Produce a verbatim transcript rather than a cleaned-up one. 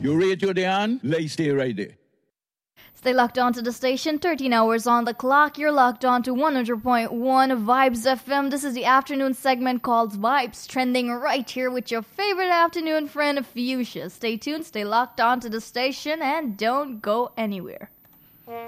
You radio there on? Let's stay right there. Stay locked on to the station, thirteen hours on the clock. You're locked on to one hundred point one Vibes F M. This is the afternoon segment called Vibes, trending right here with your favorite afternoon friend, Fuchsia. Stay tuned, stay locked on to the station, and don't go anywhere.